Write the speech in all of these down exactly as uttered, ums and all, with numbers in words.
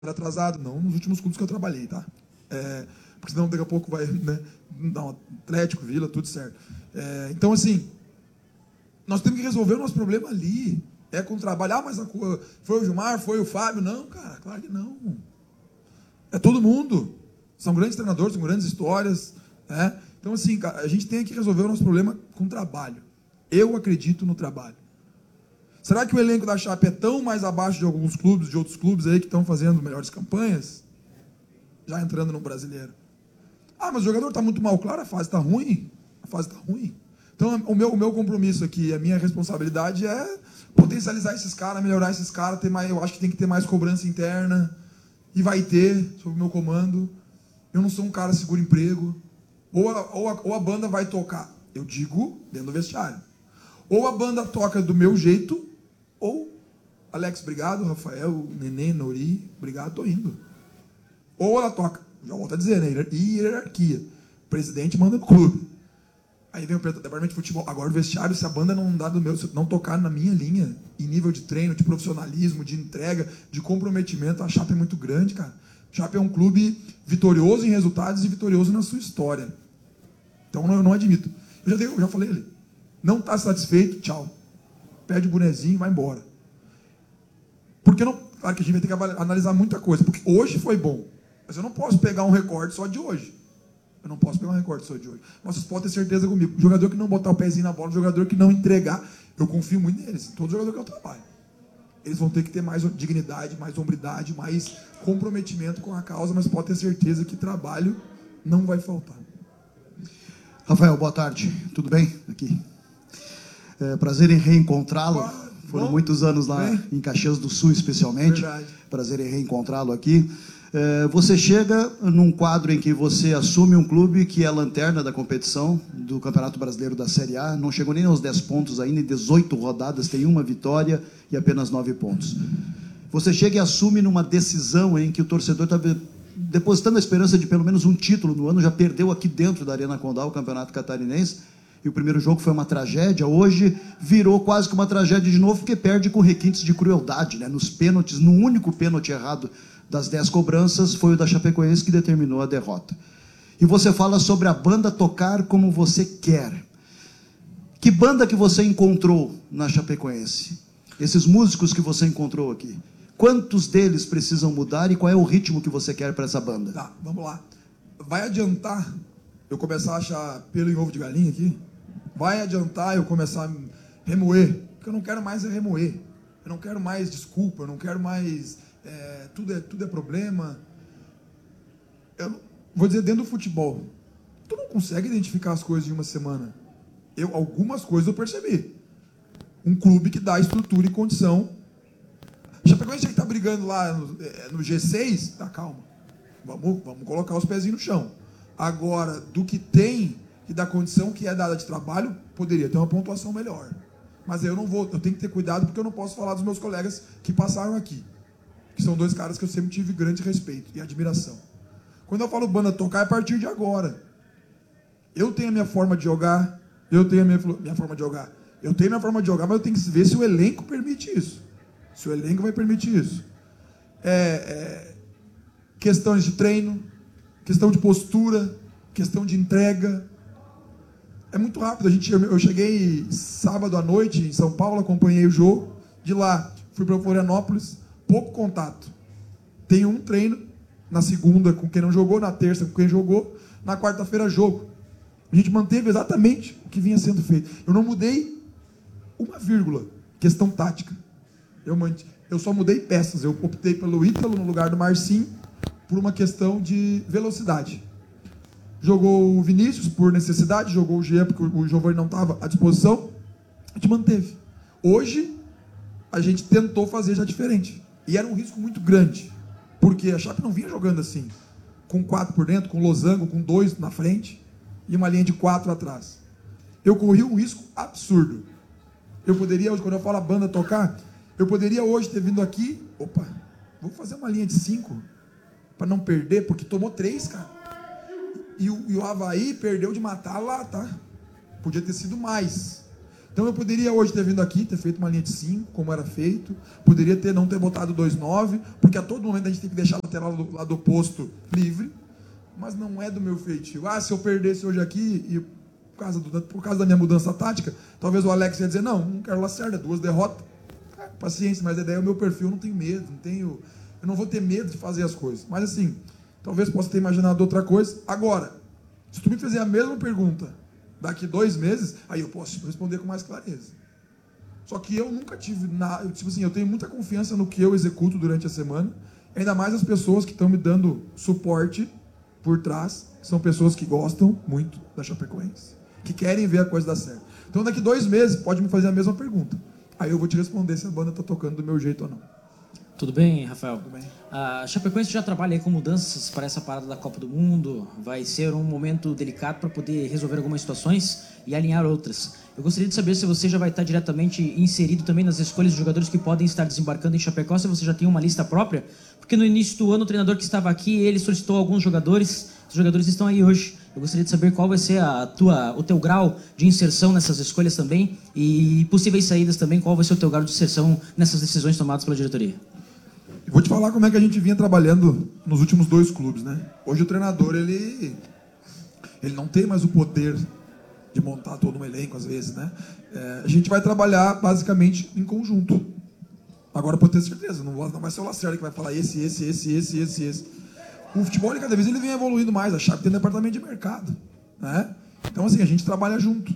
atrasado, não nos últimos clubes que eu trabalhei, tá? É, porque senão daqui a pouco vai, né, dar um Atlético, Vila, tudo certo. É, então, assim, nós temos que resolver o nosso problema ali. É com trabalho. Ah, mas a, foi o Gilmar, foi o Fábio. Não, cara, claro que não. É todo mundo. São grandes treinadores, são grandes histórias. Né? Então, assim, cara, a gente tem que resolver o nosso problema com trabalho. Eu acredito no trabalho. Será que o elenco da Chape é tão mais abaixo de alguns clubes, de outros clubes aí que estão fazendo melhores campanhas? Já entrando no brasileiro. Ah, mas o jogador está muito mal. Claro, a fase está ruim. A fase está ruim. Então, o meu, o meu compromisso aqui, a minha responsabilidade é potencializar esses caras, melhorar esses caras, ter mais, eu acho que tem que ter mais cobrança interna. E vai ter, sob o meu comando. Eu não sou um cara seguro-emprego. Ou a, ou, a, ou a banda vai tocar, eu digo, dentro do vestiário. Ou a banda toca do meu jeito, ou Alex, obrigado, Rafael, Nenê, Nori, obrigado, tô indo. Ou ela toca, já volto a dizer, né? Hierarquia. O presidente manda no clube. Aí vem o departamento de futebol. Agora o vestiário, se a banda não dá do meu, se não tocar na minha linha, em nível de treino, de profissionalismo, de entrega, de comprometimento, a Chape é muito grande, cara. A Chape é um clube vitorioso em resultados e vitorioso na sua história. Então eu não admito. Eu já, dei, eu já falei ali. Não está satisfeito, tchau. Pede o bonezinho e vai embora. Porque não. Claro que a gente vai ter que analisar muita coisa. Porque hoje foi bom. Mas eu não posso pegar um recorde só de hoje. Eu não posso pegar um recorde só de hoje. Mas vocês podem ter certeza comigo. O jogador que não botar o pezinho na bola, o jogador que não entregar, eu confio muito neles. Todo jogador que eu trabalho. Eles vão ter que ter mais dignidade, mais hombridade, mais comprometimento com a causa, mas pode ter certeza que trabalho não vai faltar. Rafael, boa tarde. Tudo bem? Aqui. É, prazer em reencontrá-lo. Foram bom, muitos anos lá bem. Em Caxias do Sul, especialmente. Verdade. Prazer em reencontrá-lo aqui. É, você chega num quadro em que você assume um clube que é a lanterna da competição do Campeonato Brasileiro da Série A. Não chegou nem aos dez pontos ainda, em dezoito rodadas, tem uma vitória e apenas nove pontos. Você chega e assume numa decisão em que o torcedor está depositando a esperança de pelo menos um título no ano, já perdeu aqui dentro da Arena Condá o Campeonato Catarinense, e o primeiro jogo foi uma tragédia, hoje virou quase que uma tragédia de novo, porque perde com requintes de crueldade, né? Nos pênaltis, no único pênalti errado das dez cobranças, foi o da Chapecoense que determinou a derrota. E você fala sobre a banda tocar como você quer. Que banda que você encontrou na Chapecoense? Esses músicos que você encontrou aqui, quantos deles precisam mudar e qual é o ritmo que você quer para essa banda? Tá, vamos lá. Vai adiantar eu começar a achar pelo em ovo de galinha aqui? Vai adiantar eu começar a remoer? Porque eu não quero mais é remoer. Eu não quero mais desculpa, eu não quero mais... É, tudo, é, tudo é problema. Eu vou dizer, dentro do futebol, tu não consegue identificar as coisas em uma semana. Eu, algumas coisas eu percebi. Um clube que dá estrutura e condição. Chapecoense que está brigando lá no, no G seis, tá, calma. Vamos, vamos colocar os pezinhos no chão. Agora, do que tem e da condição que é dada de trabalho, poderia ter uma pontuação melhor. Mas eu não vou, eu tenho que ter cuidado porque eu não posso falar dos meus colegas que passaram aqui. Que são dois caras que eu sempre tive grande respeito e admiração. Quando eu falo banda tocar, é a partir de agora. Eu tenho a minha forma de jogar, eu tenho a minha, minha forma de jogar. Eu tenho a minha forma de jogar, mas eu tenho que ver se o elenco permite isso. Se o elenco vai permitir isso. É, é, questões de treino, questão de postura, questão de entrega. É muito rápido. A gente, eu cheguei sábado à noite em São Paulo, acompanhei o jogo. De lá, fui para Florianópolis. Pouco contato. Tem um treino na segunda com quem não jogou, na terça com quem jogou, na quarta-feira jogo. A gente manteve exatamente o que vinha sendo feito. Eu não mudei uma vírgula. Questão tática. Eu, mant... eu só mudei peças. Eu optei pelo Ítalo no lugar do Marcinho por uma questão de velocidade. Jogou o Vinícius por necessidade, jogou o Jean porque o Giovani não estava à disposição. A gente manteve. Hoje, a gente tentou fazer já diferente. E era um risco muito grande, porque a Chape não vinha jogando assim, com quatro por dentro, com losango, com dois na frente e uma linha de quatro atrás. Eu corri um risco absurdo. Eu poderia, hoje, quando eu falo a banda tocar, eu poderia hoje ter vindo aqui, opa, vou fazer uma linha de cinco, para não perder, porque tomou três, cara. E o, e o Avaí perdeu de matar lá, tá? Podia ter sido mais. Então eu poderia hoje ter vindo aqui, ter feito uma linha de cinco, como era feito, poderia ter não ter botado dois nove, porque a todo momento a gente tem que deixar a lateral do lado oposto livre, mas não é do meu feitio. Ah, se eu perdesse hoje aqui, e por causa, do, por causa da minha mudança tática, talvez o Alex ia dizer, não, não quero Lacerda, duas derrotas. É, paciência, mas a ideia é o meu perfil, eu não tenho medo, não tenho, eu não vou ter medo de fazer as coisas. Mas assim, talvez possa ter imaginado outra coisa. Agora, se tu me fizer a mesma pergunta daqui dois meses, aí eu posso responder com mais clareza. Só que eu nunca tive nada, tipo assim, eu tenho muita confiança no que eu executo durante a semana, ainda mais as pessoas que estão me dando suporte por trás, são pessoas que gostam muito da Chapecoense, que querem ver a coisa dar certo. Então daqui dois meses pode me fazer a mesma pergunta. Aí eu vou te responder se a banda está tocando do meu jeito ou não. Tudo bem, Rafael? Tudo bem. A Chapecoense já trabalha aí com mudanças para essa parada da Copa do Mundo. Vai ser um momento delicado para poder resolver algumas situações e alinhar outras. Eu gostaria de saber se você já vai estar diretamente inserido também nas escolhas de jogadores que podem estar desembarcando em Chapecó, se você já tem uma lista própria, porque no início do ano o treinador que estava aqui, ele solicitou alguns jogadores, os jogadores estão aí hoje. Eu gostaria de saber qual vai ser a tua, o teu grau de inserção nessas escolhas também e possíveis saídas também, qual vai ser o teu grau de inserção nessas decisões tomadas pela diretoria. Vou te falar como é que a gente vinha trabalhando nos últimos dois clubes, né? Hoje o treinador, ele, ele não tem mais o poder de montar todo um elenco, às vezes, né? É, a gente vai trabalhar, basicamente, em conjunto. Agora, pode ter certeza, não vai ser o Lacerda que vai falar esse, esse, esse, esse, esse, esse. O futebol, cada vez, ele vem evoluindo mais. A Chape tem um departamento de mercado, né? Então, assim, a gente trabalha junto.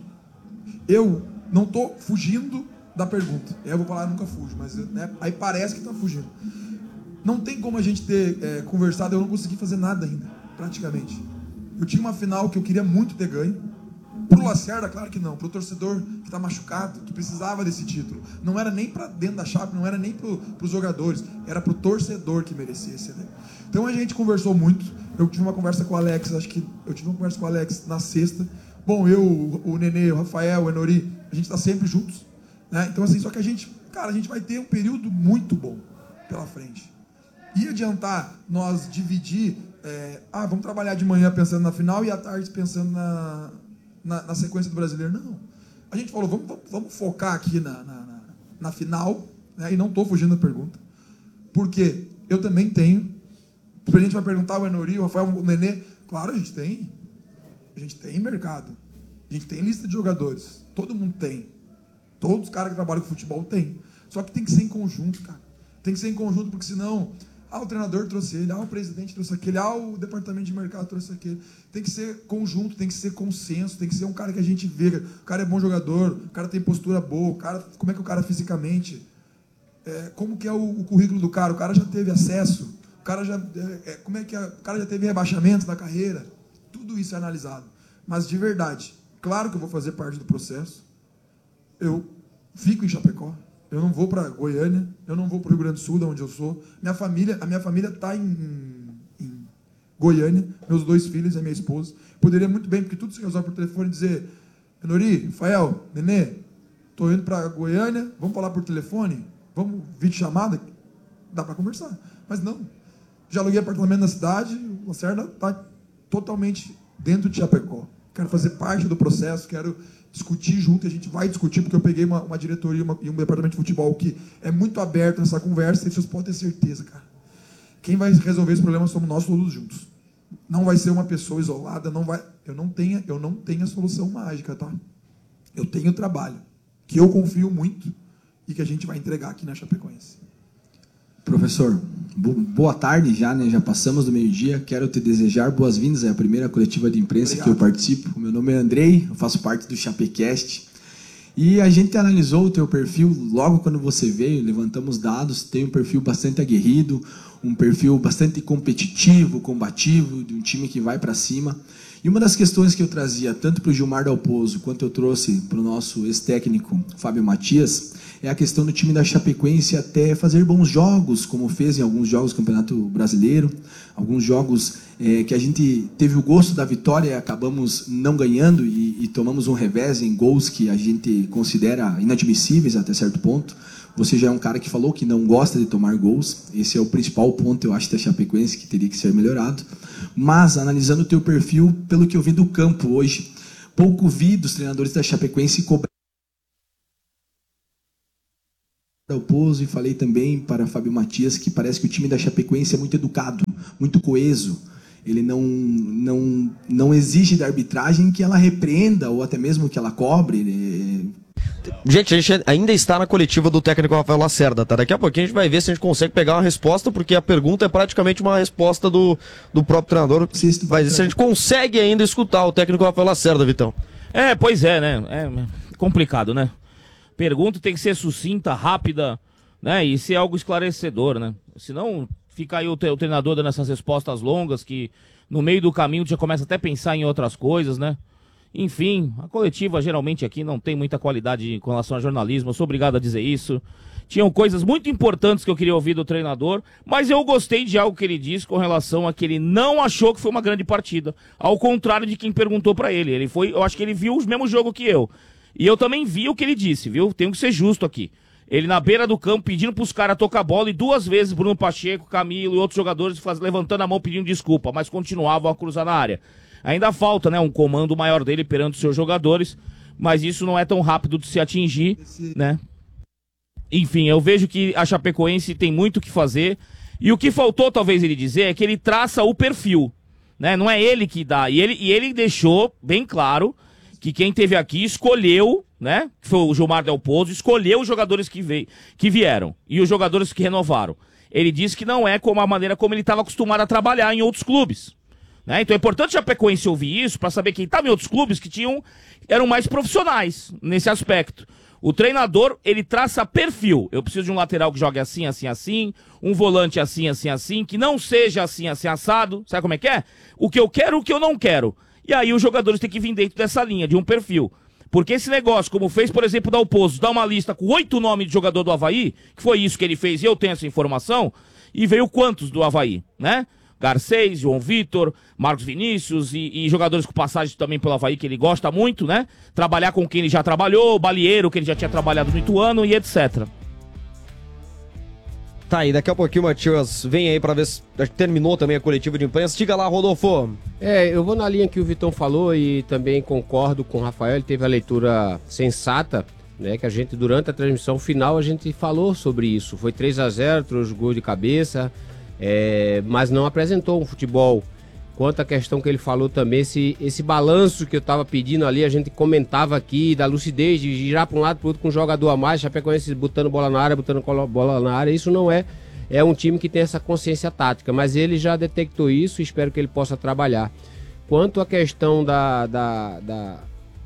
Eu não estou fugindo da pergunta. Eu vou falar, eu nunca fujo, mas né, aí parece que está fugindo. Não tem como a gente ter é, conversado, eu não consegui fazer nada ainda, praticamente. Eu tinha uma final que eu queria muito ter ganho. Pro Lacerda, claro que não. Pro torcedor que está machucado, que precisava desse título. Não era nem para dentro da Chape, não era nem pro, pros jogadores. Era pro torcedor que merecia esse elenco. Então a gente conversou muito. Eu tive uma conversa com o Alex, acho que eu tive uma conversa com o Alex na sexta. Bom, eu, o Nenê, o Rafael, o Enori, a gente está sempre juntos. Né? Então assim, só que a gente, cara, a gente vai ter um período muito bom pela frente. Ia adiantar nós dividir, é, ah, vamos trabalhar de manhã pensando na final e à tarde pensando na, na, na sequência do Brasileiro. Não. A gente falou, vamos, vamos, vamos focar aqui na, na, na, na final, né, e não estou fugindo da pergunta, porque eu também tenho, a gente vai perguntar o Enori, o Rafael, o Nenê, claro, a gente tem, a gente tem mercado, a gente tem lista de jogadores, todo mundo tem, todos os caras que trabalham com futebol tem, só que tem que ser em conjunto, cara, tem que ser em conjunto, porque senão... Ah, o treinador trouxe ele, ah, o presidente trouxe aquele, ah, o departamento de mercado trouxe aquele. Tem que ser conjunto, tem que ser consenso, tem que ser um cara que a gente vê, o cara é bom jogador, o cara tem postura boa, o cara, como é que o cara fisicamente, é, como que é o, o currículo do cara, o cara já teve acesso, o cara já, é, como é que é, o cara já teve rebaixamento na carreira, tudo isso é analisado. Mas de verdade, claro que eu vou fazer parte do processo, eu fico em Chapecó, eu não vou para Goiânia, eu não vou para o Rio Grande do Sul, de onde eu sou. Minha família, a minha família está em, em Goiânia, meus dois filhos e a minha esposa. Poderia muito bem, porque tudo se resolve por telefone, dizer, Enori, Rafael, Nenê, estou indo para Goiânia, vamos falar por telefone? Vamos vídeo chamada? Dá para conversar. Mas não. Já aluguei apartamento na cidade, o Lacerda está totalmente dentro de Chapecó. Quero fazer parte do processo, quero... discutir junto, e a gente vai discutir, porque eu peguei uma, uma diretoria uma, e um departamento de futebol que é muito aberto nessa conversa, e vocês podem ter certeza, cara. Quem vai resolver esse problema somos nós todos juntos. Não vai ser uma pessoa isolada, não vai... Eu não tenho, eu não tenho a solução mágica, tá? Eu tenho trabalho, que eu confio muito, e que a gente vai entregar aqui na Chapecoense. Professor, boa tarde já, né? Já passamos do meio-dia. Quero te desejar boas-vindas à primeira coletiva de imprensa. Obrigado. Que eu participo. Meu nome é Andrei, eu faço parte do Chapecast. E a gente analisou o teu perfil logo quando você veio, levantamos dados, tem um perfil bastante aguerrido, um perfil bastante competitivo, combativo, de um time que vai para cima. E uma das questões que eu trazia, tanto para o Gilmar Dalpozo, quanto eu trouxe para o nosso ex-técnico Fábio Matias, é a questão do time da Chapecoense até fazer bons jogos, como fez em alguns jogos do Campeonato Brasileiro, alguns jogos é, que a gente teve o gosto da vitória e acabamos não ganhando e, e tomamos um revés em gols que a gente considera inadmissíveis até certo ponto. Você já é um cara que falou que não gosta de tomar gols. Esse é o principal ponto, eu acho, da Chapecoense, que teria que ser melhorado. Mas, analisando o teu perfil, pelo que eu vi do campo hoje, pouco vi dos treinadores da Chapecoense cobrar o pouso e falei também para Fábio Matias que parece que o time da Chapecoense é muito educado, muito coeso. Ele não, não, não exige da arbitragem que ela repreenda ou até mesmo que ela cobre. Gente, a gente ainda está na coletiva do técnico Rafael Lacerda, tá? Daqui a pouquinho a gente vai ver se a gente consegue pegar uma resposta, porque a pergunta é praticamente uma resposta do, do próprio treinador. Se, vai ver se a gente consegue ainda escutar o técnico Rafael Lacerda, Vitão. É, pois é, né? É complicado, né? Pergunta tem que ser sucinta, rápida, né? E ser algo esclarecedor, né? Senão fica aí o, o treinador dando essas respostas longas que no meio do caminho já começa até a pensar em outras coisas, né? Enfim, a coletiva geralmente aqui não tem muita qualidade com relação ao jornalismo, eu sou obrigado a dizer isso. Tinham coisas muito importantes que eu queria ouvir do treinador, mas eu gostei de algo que ele disse com relação a que ele não achou que foi uma grande partida. Ao contrário de quem perguntou pra ele. Ele foi, eu acho que ele viu o mesmo jogo que eu. E eu também vi o que ele disse, viu? Tenho que ser justo aqui. Ele na beira do campo pedindo pros caras tocar bola e duas vezes Bruno Pacheco, Camilo e outros jogadores faz, levantando a mão pedindo desculpa, mas continuavam a cruzar na área. Ainda falta, né, um comando maior dele perante os seus jogadores, mas isso não é tão rápido de se atingir, né? Enfim, eu vejo que a Chapecoense tem muito o que fazer e o que faltou talvez ele dizer é que ele traça o perfil, né? Não é ele que dá, e ele, e ele deixou bem claro que quem teve aqui escolheu, né, que foi o Gilmar Del Pozo, escolheu os jogadores que, veio, que vieram e os jogadores que renovaram. Ele disse que não é como a maneira como ele estava acostumado a trabalhar em outros clubes. Né? Então é importante a Chapecoense ouvir isso para saber quem estava em outros clubes que tinham, eram mais profissionais nesse aspecto. O treinador, ele traça perfil. Eu preciso de um lateral que jogue assim, assim, assim, um volante assim, assim, assim, que não seja assim, assim, assado. Sabe como é que é? O que eu quero, o que eu não quero. E aí os jogadores têm que vir dentro dessa linha, de um perfil. Porque esse negócio, como fez, por exemplo, o Dalpozo, dá uma lista com oito nomes de jogador do Avaí, que foi isso que ele fez, e eu tenho essa informação, e veio quantos do Avaí, né? Garcês, João Vitor, Marcos Vinícius e, e jogadores com passagem também pelo Avaí, que ele gosta muito, né? Trabalhar com quem ele já trabalhou, o Balieiro, que ele já tinha trabalhado no Ituano e etcétera. Tá aí, daqui a pouquinho o Matias vem aí pra ver se terminou também a coletiva de imprensa. Diga lá, Rodolfo. É, eu vou na linha que o Vitão falou e também concordo com o Rafael, ele teve a leitura sensata, né, que a gente, durante a transmissão final, a gente falou sobre isso. Foi três a zero, trouxe gol de cabeça, é, mas não apresentou um futebol. Quanto à questão que ele falou também, esse, esse balanço que eu tava pedindo ali, a gente comentava aqui, da lucidez, de girar para um lado para o outro com um jogador a mais, Chapecoense botando bola na área, botando bola na área, isso não é, é um time que tem essa consciência tática, mas ele já detectou isso e espero que ele possa trabalhar. Quanto à questão da, da, da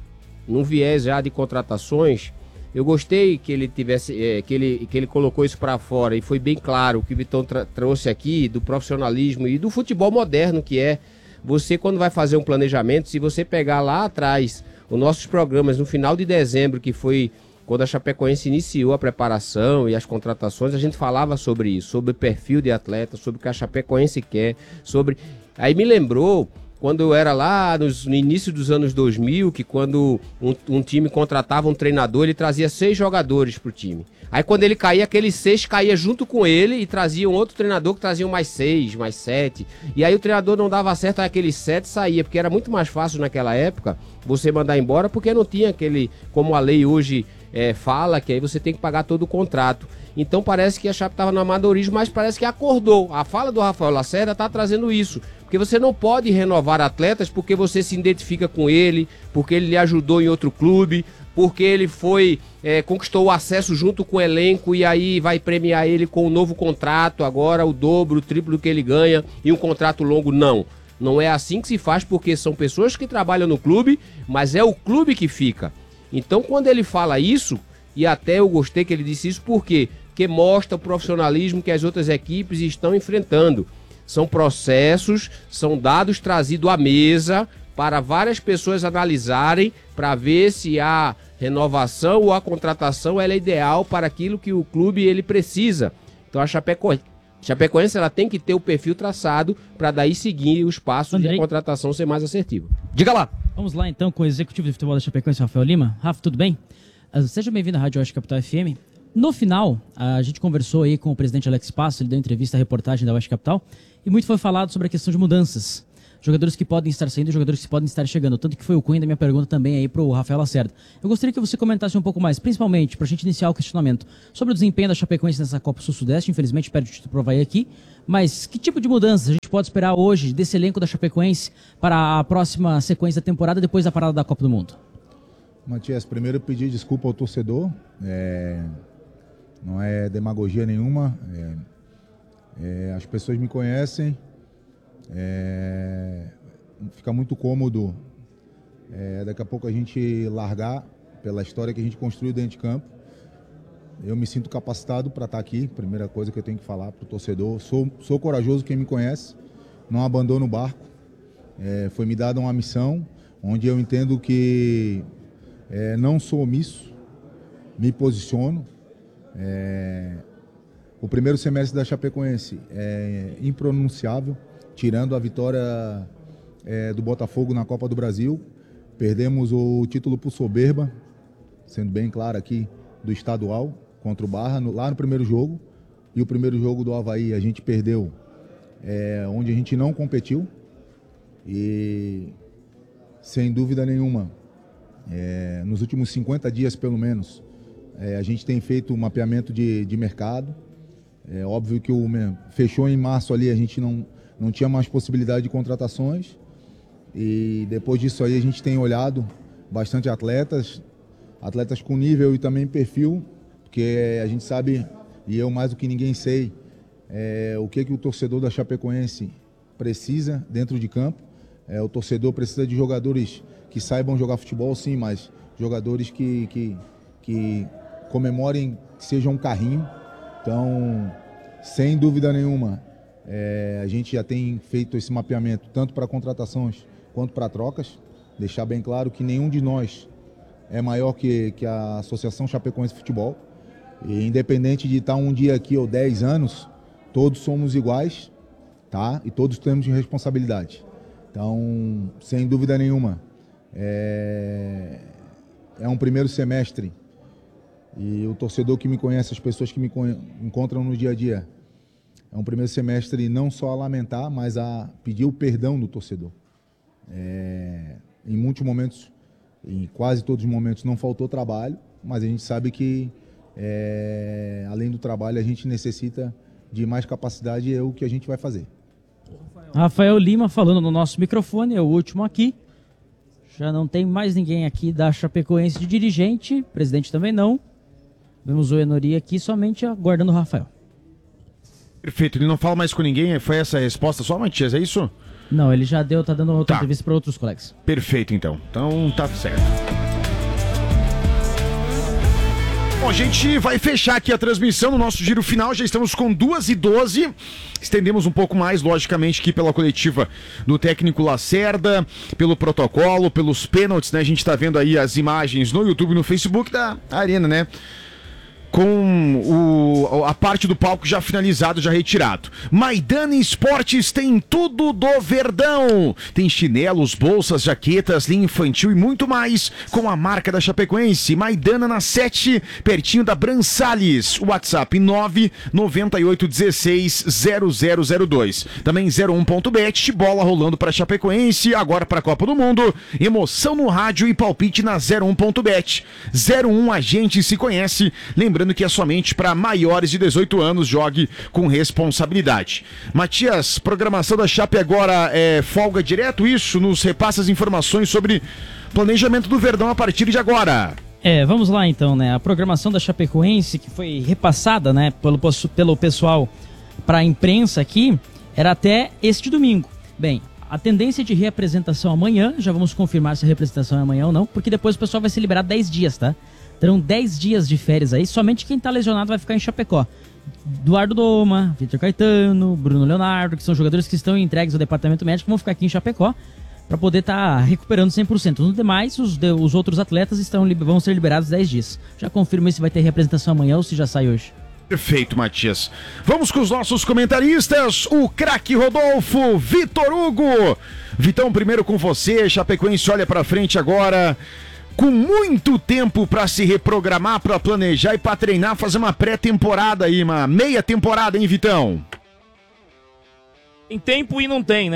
num viés já de contratações, eu gostei que ele tivesse, é, que ele, que ele colocou isso para fora e foi bem claro o que o Vitão trouxe aqui do profissionalismo e do futebol moderno, que é você, quando vai fazer um planejamento, se você pegar lá atrás os nossos programas no final de dezembro, que foi quando a Chapecoense iniciou a preparação e as contratações, a gente falava sobre isso, sobre o perfil de atleta, sobre o que a Chapecoense quer, sobre... Aí me lembrou quando eu era lá nos, no início dos anos dois mil, que quando um, um time contratava um treinador, ele trazia seis jogadores pro time. Aí quando ele caía, aqueles seis caía junto com ele e trazia um outro treinador que trazia mais seis, mais sete. E aí o treinador não dava certo, aí aqueles sete saía, porque era muito mais fácil naquela época você mandar embora, porque não tinha aquele, como a lei hoje é, fala, que aí você tem que pagar todo o contrato. Então parece que a Chape estava no amadorismo, mas parece que acordou. A fala do Rafael Lacerda está trazendo isso. Porque você não pode renovar atletas porque você se identifica com ele, porque ele lhe ajudou em outro clube, porque ele foi é, conquistou o acesso junto com o elenco e aí vai premiar ele com um novo contrato, agora o dobro, o triplo do que ele ganha e um contrato longo. Não, não é assim que se faz, porque são pessoas que trabalham no clube, mas é o clube que fica. Então quando ele fala isso, e até eu gostei que ele disse isso, por quê? Porque mostra o profissionalismo que as outras equipes estão enfrentando. São processos, são dados trazidos à mesa para várias pessoas analisarem para ver se a renovação ou a contratação ela é ideal para aquilo que o clube ele precisa. Então a Chapecoense, Chapecoense ela tem que ter o perfil traçado para daí seguir os passos Andrei. de a contratação ser mais assertiva. Diga lá. Vamos lá então com o executivo de futebol da Chapecoense, Rafael Lima. Rafa, tudo bem? Seja bem-vindo à Rádio Oeste Capital F M. No final, a gente conversou aí com o presidente Alex Passo, ele deu entrevista à reportagem da Oeste Capital, e muito foi falado sobre a questão de mudanças. jogadores que podem estar saindo e jogadores que podem estar chegando. Tanto que foi o cunho da minha pergunta também aí pro Rafael Lacerda. Eu gostaria que você comentasse um pouco mais, principalmente, pra gente iniciar o questionamento, sobre o desempenho da Chapecoense nessa Copa Sul-Sudeste. Infelizmente perde o título pro Avaí aqui, mas que tipo de mudanças a gente pode esperar hoje desse elenco da Chapecoense para a próxima sequência da temporada depois da parada da Copa do Mundo? Matias, primeiro pedir desculpa ao torcedor, é... não é demagogia nenhuma, é... É... as pessoas me conhecem, é... fica muito cômodo é... daqui a pouco a gente largar pela história que a gente construiu dentro de campo. Eu me sinto capacitado para estar aqui, primeira coisa que eu tenho que falar para o torcedor, sou, sou corajoso, quem me conhece, não abandono o barco, é... foi me dada uma missão, onde eu entendo que É, não sou omisso, me posiciono. É, o primeiro semestre da Chapecoense é impronunciável, tirando a vitória é, do Botafogo na Copa do Brasil. Perdemos o título por soberba, sendo bem claro aqui, do estadual contra o Barra, no, lá no primeiro jogo. E o primeiro jogo do Avaí a gente perdeu, é, onde a gente não competiu. E, sem dúvida nenhuma, É, nos últimos cinquenta dias, pelo menos, é, a gente tem feito um mapeamento de, de mercado. É óbvio que o fechou em março ali, a gente não, não tinha mais possibilidade de contratações. E depois disso aí a gente tem olhado bastante atletas, atletas com nível e também perfil, porque a gente sabe, e eu mais do que ninguém sei, é, o que, que o torcedor da Chapecoense precisa dentro de campo. É, o torcedor precisa de jogadores que saibam jogar futebol, sim, mas jogadores que, que, que comemorem, que sejam um carrinho. Então, sem dúvida nenhuma, é, a gente já tem feito esse mapeamento tanto para contratações quanto para trocas. Deixar bem claro que nenhum de nós é maior que, que a Associação Chapecoense de Futebol. E independente de estar um dia aqui ou dez anos, todos somos iguais, tá? E todos temos responsabilidade. Então, sem dúvida nenhuma, É... é um primeiro semestre e o torcedor que me conhece, as pessoas que me encontram no dia a dia, é um primeiro semestre não só a lamentar, mas a pedir o perdão do torcedor. É... Em muitos momentos, em quase todos os momentos, não faltou trabalho, mas a gente sabe que, é... além do trabalho, a gente necessita de mais capacidade e é o que a gente vai fazer. Rafael Lima falando no nosso microfone, é o último aqui. Já não tem mais ninguém aqui da Chapecoense de dirigente, presidente também não. Vemos o Enori aqui, somente aguardando o Rafael. Perfeito, ele não fala mais com ninguém, foi essa a resposta só, Matias, é isso? Não, ele já deu, tá dando outra tá. entrevista para outros colegas. Perfeito, então. Então tá certo. Bom, a gente vai fechar aqui a transmissão no nosso giro final, já estamos com duas e doze, estendemos um pouco mais, logicamente, aqui pela coletiva do técnico Lacerda, pelo protocolo, pelos pênaltis, né, a gente tá vendo aí as imagens no YouTube e no Facebook da Arena, né, com o, a parte do palco já finalizado, já retirado. Maidana Esportes tem tudo do Verdão. Tem chinelos, bolsas, jaquetas, linha infantil e muito mais com a marca da Chapecoense. Maidana na sete, pertinho da Bransales. WhatsApp nove nove oito um seis zero zero zero dois. Também zero um ponto bet, bola rolando para Chapecoense, agora para a Copa do Mundo. Emoção no rádio e palpite na zero um ponto bet. zero um a gente se conhece. Lembrando que é somente para maiores de dezoito anos, jogue com responsabilidade. Matias, programação da Chape agora é folga direto, isso? Nos repassa as informações sobre planejamento do Verdão a partir de agora. É, vamos lá então, né? A programação da Chapecoense, que foi repassada, né, pelo, pelo pessoal para a imprensa aqui, era até este domingo. Bem, a tendência de reapresentação amanhã, já vamos confirmar se a reapresentação é amanhã ou não, porque depois o pessoal vai ser liberado dez dias, tá? Terão dez dias de férias aí, somente quem tá lesionado vai ficar em Chapecó. Eduardo Doma, Vitor Caetano, Bruno Leonardo, que são jogadores que estão entregues ao departamento médico, vão ficar aqui em Chapecó para poder estar tá recuperando cem por cento. No demais, os, de, os outros atletas estão, vão ser liberados dez dias. Já confirma se vai ter representação amanhã ou se já sai hoje. Perfeito, Matias. Vamos com os nossos comentaristas, o craque Rodolfo, Vitor Hugo. Vitão, primeiro com você, Chapecoense olha para frente agora, com muito tempo para se reprogramar, para planejar e para treinar, fazer uma pré-temporada aí, uma meia temporada, hein, Vitão? Tem tempo e não tem, né?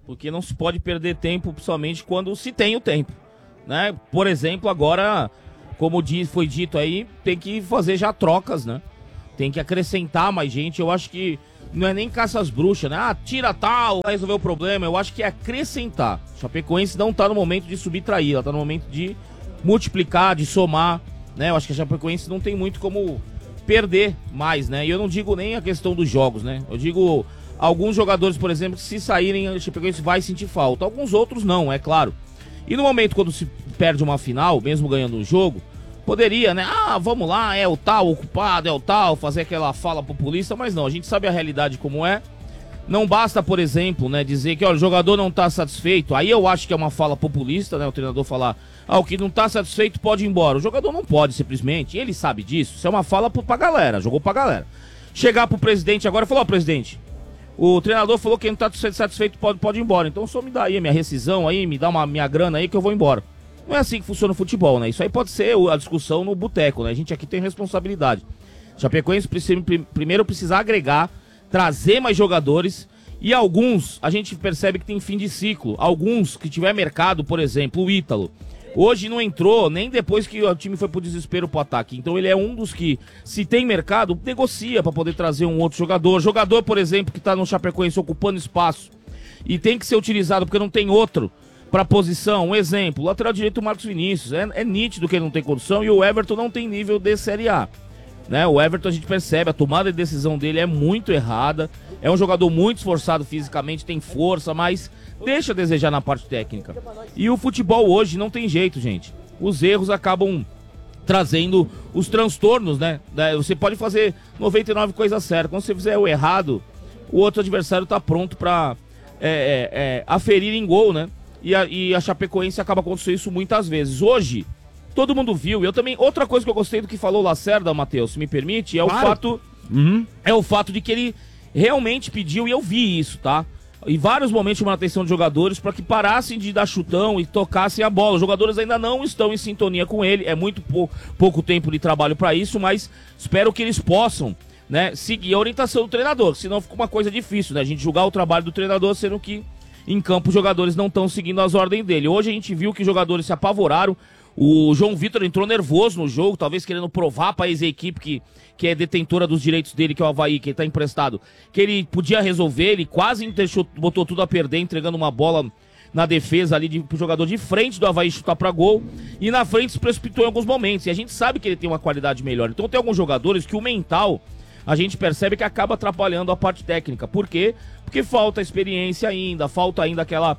Porque não se pode perder tempo, principalmente quando se tem o tempo, né? Por exemplo, agora, como foi dito aí, tem que fazer já trocas, né? Tem que acrescentar mais gente. Eu acho que não é nem caça às bruxas, né? Ah, tira tal, vai resolver o problema. Eu acho que é acrescentar. Chapecoense não tá no momento de subtrair, ela tá no momento de multiplicar, de somar, né? Eu acho que a Chapecoense não tem muito como perder mais, né? E eu não digo nem a questão dos jogos, né? Eu digo alguns jogadores, por exemplo, que se saírem, a Chapecoense vai sentir falta. Alguns outros não, é claro. E no momento quando se perde uma final, mesmo ganhando um jogo, poderia, né? Ah, vamos lá, é o tal ocupado, é o tal, fazer aquela fala populista, mas não, a gente sabe a realidade como é. Não basta, por exemplo, né, dizer que ó, o jogador não tá satisfeito. Aí eu acho que é uma fala populista, né? O treinador falar, ah, o que não tá satisfeito pode ir embora. O jogador não pode, simplesmente, ele sabe disso. Isso é uma fala pra galera, jogou pra galera. Chegar pro presidente agora e falar, ó, presidente, o treinador falou que quem não tá satisfeito pode, pode ir embora. Então só me dá aí a minha rescisão aí, me dá uma minha grana aí que eu vou embora. Não é assim que funciona o futebol, né? Isso aí pode ser a discussão no boteco, né? A gente aqui tem responsabilidade. Chapecoense precisa, primeiro precisa agregar, trazer mais jogadores e alguns a gente percebe que tem fim de ciclo. Alguns que tiver mercado, por exemplo, o Ítalo. Hoje não entrou nem depois que o time foi pro desespero pro ataque. Então ele é um dos que, se tem mercado, negocia para poder trazer um outro jogador. Jogador, por exemplo, que tá no Chapecoense ocupando espaço e tem que ser utilizado porque não tem outro para posição. Um exemplo, lateral direito Marcos Vinícius. É, é nítido que ele não tem condição e o Everton não tem nível de Série A. Né? O Everton a gente percebe, a tomada de decisão dele é muito errada. É um jogador muito esforçado fisicamente, tem força, mas deixa a desejar na parte técnica. E o futebol hoje não tem jeito, gente. Os erros acabam trazendo os transtornos, né? Você pode fazer noventa e nove coisas certas. Quando você fizer o errado, o outro adversário tá pronto para é, é, é, aferir em gol, né? E a, e a Chapecoense acaba acontecendo isso muitas vezes. Hoje, todo mundo viu. Eu também. Outra coisa que eu gostei do que falou o Lacerda, Matheus, se me permite, é o claro. fato. Uhum. É o fato de que ele realmente pediu, e eu vi isso, tá? Em vários momentos chamando a atenção de jogadores para que parassem de dar chutão e tocassem a bola. Os jogadores ainda não estão em sintonia com ele. É muito pou, pouco tempo de trabalho para isso, mas espero que eles possam, né, seguir a orientação do treinador. Senão fica uma coisa difícil, né? A gente julgar o trabalho do treinador, sendo que em campo os jogadores não estão seguindo as ordens dele. Hoje a gente viu que os jogadores se apavoraram. O João Vitor entrou nervoso no jogo, talvez querendo provar para a ex-equipe que, que é detentora dos direitos dele, que é o Avaí, que ele tá emprestado, que ele podia resolver. Ele quase deixou, botou tudo a perder, entregando uma bola na defesa ali de, pro jogador de frente do Avaí chutar para gol, e na frente se precipitou em alguns momentos, e a gente sabe que ele tem uma qualidade melhor. Então tem alguns jogadores que o mental a gente percebe que acaba atrapalhando a parte técnica. Por quê? Porque falta experiência ainda, falta ainda aquela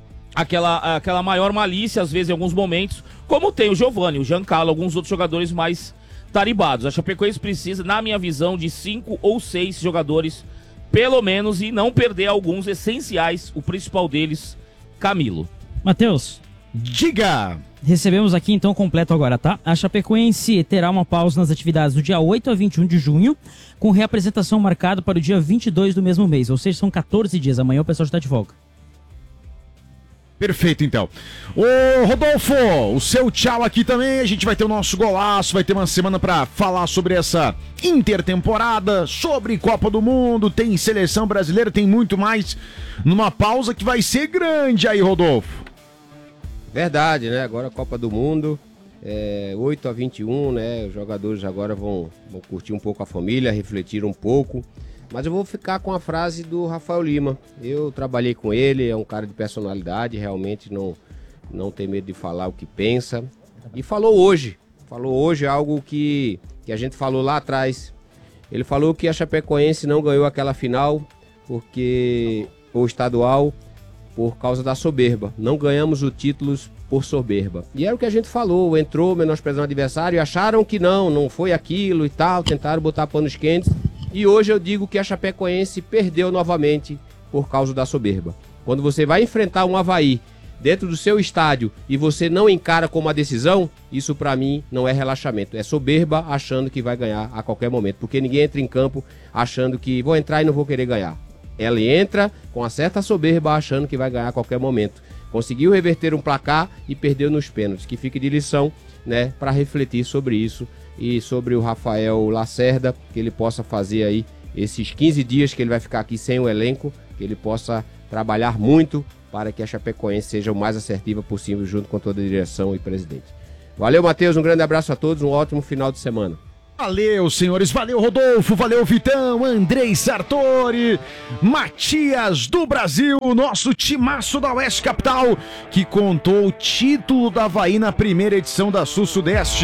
aquela, aquela maior malícia, às vezes, em alguns momentos, como tem o Giovani, o Giancarlo, alguns outros jogadores mais taribados. A Chapecoense precisa, na minha visão, de cinco ou seis jogadores, pelo menos, e não perder alguns essenciais, o principal deles, Camilo. Matheus. Diga! Recebemos aqui, então, completo agora, tá? A Chapecoense terá uma pausa nas atividades do dia oito a vinte e um de junho, com reapresentação marcada para o dia vinte e dois do mesmo mês, ou seja, são quatorze dias. Amanhã o pessoal já está de folga. Perfeito, então. Ô, Rodolfo, o seu tchau aqui também. A gente vai ter o nosso golaço, vai ter uma semana pra falar sobre essa intertemporada, sobre Copa do Mundo, tem seleção brasileira, tem muito mais, numa pausa que vai ser grande aí, Rodolfo. Verdade, né? Agora a Copa do Mundo, é, oito a vinte e um, né? Os jogadores agora vão, vão curtir um pouco a família, refletir um pouco. Mas eu vou ficar com a frase do Rafael Lima. Eu trabalhei com ele, é um cara de personalidade, realmente não, não tem medo de falar o que pensa. E falou hoje, falou hoje algo que, que a gente falou lá atrás. Ele falou que a Chapecoense não ganhou aquela final, porque o estadual, por causa da soberba. Não ganhamos o título por soberba. E era o que a gente falou, entrou menosprezando o adversário e acharam que não, não foi aquilo e tal, tentaram botar panos quentes. E hoje eu digo que a Chapecoense perdeu novamente por causa da soberba. Quando você vai enfrentar um Avaí dentro do seu estádio e você não encara como uma decisão, isso pra mim não é relaxamento. É soberba achando que vai ganhar a qualquer momento. Porque ninguém entra em campo achando que vou entrar e não vou querer ganhar. Ela entra com uma certa soberba achando que vai ganhar a qualquer momento. Conseguiu reverter um placar e perdeu nos pênaltis. Que fique de lição, né, para refletir sobre isso. E sobre o Rafael Lacerda, que ele possa fazer aí esses quinze dias que ele vai ficar aqui sem o elenco, que ele possa trabalhar muito para que a Chapecoense seja o mais assertiva possível junto com toda a direção e presidente. Valeu, Matheus, um grande abraço a todos, um ótimo final de semana. Valeu, senhores, valeu, Rodolfo, valeu, Vitão, Andrei Sartori, Matias do Brasil, nosso timaço da Oeste Capital, que contou o título da Avaí na primeira edição da Sul-Sudeste.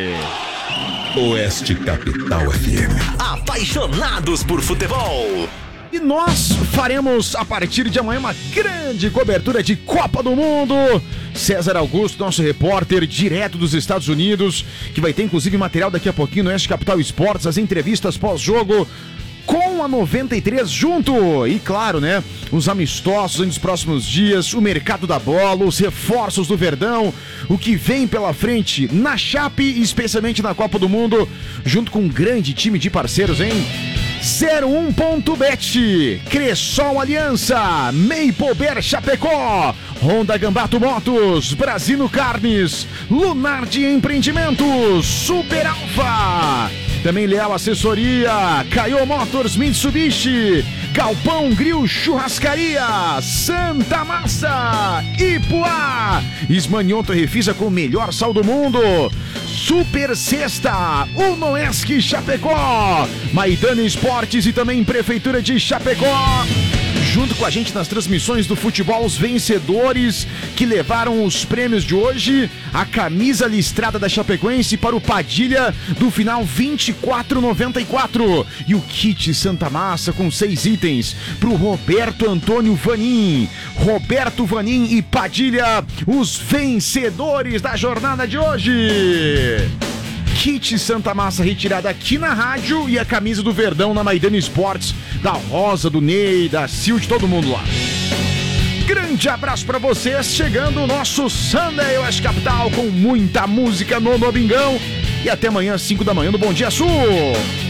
Oeste Capital F M. Apaixonados por futebol. E nós faremos, a partir de amanhã, uma grande cobertura de Copa do Mundo. César Augusto, nosso repórter direto dos Estados Unidos, que vai ter inclusive material daqui a pouquinho no Oeste Capital Esportes, as entrevistas pós-jogo com a noventa e três junto. E claro, né, os amistosos nos próximos dias, o mercado da bola, os reforços do Verdão, o que vem pela frente na Chape, especialmente na Copa do Mundo, junto com um grande time de parceiros, hein? zero um ponto bet, Cressol Aliança, Meipober Chapecó, Honda Gambato Motos, Brasino Carnes, Lunardi Empreendimentos, Super Alfa, também Leal Assessoria, Caio Motors Mitsubishi, Galpão Grill Churrascaria, Santa Massa, Ipuá, Esmanioto Refisa com o melhor sal do mundo, Super Sexta, Unoesc Chapecó, Maidana Esportes e também Prefeitura de Chapecó. Junto com a gente nas transmissões do futebol, os vencedores que levaram os prêmios de hoje, a camisa listrada da Chapecoense para o Padilha do final vinte e quatro noventa e quatro e o kit Santa Massa com seis itens para o Roberto Antônio Vanin. Roberto Vanin e Padilha, os vencedores da jornada de hoje. Kit Santa Massa retirada aqui na rádio e a camisa do Verdão na Maidana Esportes, da Rosa, do Ney, da Sil, de todo mundo lá. Grande abraço pra vocês, chegando o nosso Sunday Oeste Capital com muita música no Domingão e até amanhã às cinco da manhã no Bom Dia Sul.